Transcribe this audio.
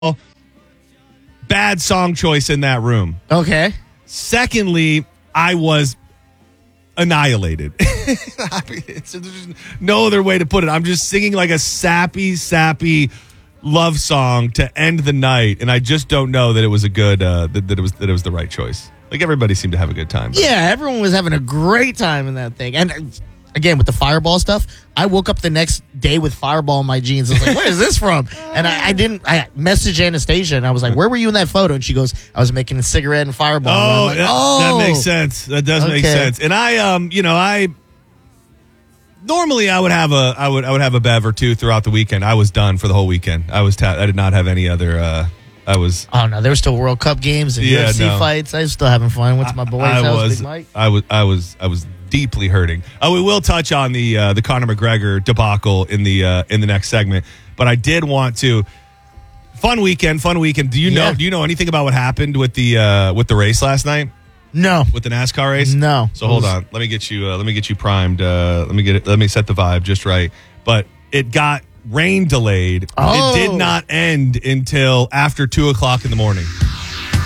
bad song choice in that room. Okay. Secondly, I was annihilated. There's no other way to put it. I'm just singing like a sappy love song to end the night, and I just don't know that it was a good that it was the right choice. Like, everybody seemed to have a good time. Yeah, everyone was having a great time in that thing. And again, with the Fireball stuff, I woke up the next day with Fireball in my jeans. I was like, where is this from? And I messaged Anastasia, and I was like, where were you in that photo? And she goes, I was making a cigarette and Fireball. Oh, and I'm like, that makes sense. That does make sense. And I normally I would have a bev or two throughout the weekend. I was done for the whole weekend. I did not have any other. Oh no, there were still World Cup games and UFC fights. I was still having fun with my boys. Big Mike. I was deeply hurting. We will touch on the Conor McGregor debacle in the next segment, but I did want to. Fun weekend. Do you know anything about what happened with the race last night? No. With the NASCAR race? No. So hold on. Let me get you primed. Let me set the vibe just right. But it got rain delayed. Oh. It did not end until after 2:00 in the morning.